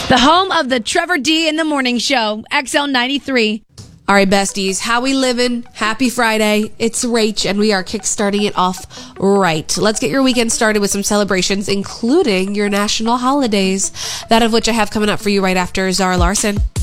The home of the Trevor D in the Morning Show, XL93. All right, besties, how we living? Happy Friday. It's Rach, and we are kickstarting it off right. Let's get your weekend started with some celebrations, including your national holidays, that of which I have coming up for you right after Zara Larson.